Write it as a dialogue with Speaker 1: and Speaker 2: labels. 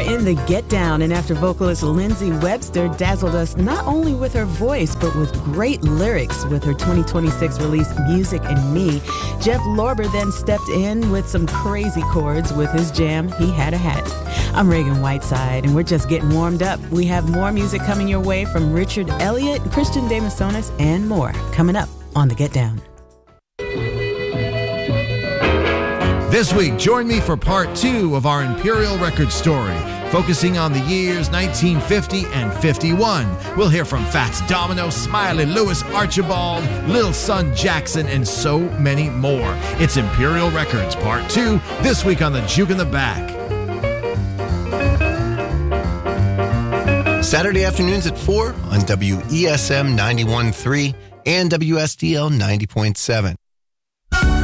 Speaker 1: in the Get Down, and after vocalist Lindsay Webster dazzled us not only with her voice, but with great lyrics with her 2026 release, Music and Me, Jeff Lorber then stepped in with some crazy chords with his jam, He Had a Hat. I'm Reagan Whiteside, and we're just getting warmed up. We have more music coming your way from Richard Elliott, Christian De Masonis, and more coming up on the Get Down.
Speaker 2: This week, join me for part 2 of our Imperial Records story, focusing on the years 1950 and 51. We'll hear from Fats Domino, Smiley Lewis, Archibald, Lil Son Jackson, and so many more. It's Imperial Records Part 2, this week on the Juke in the Back.
Speaker 3: Saturday afternoons at 4 on WESM 91.3 and WSDL 90.7.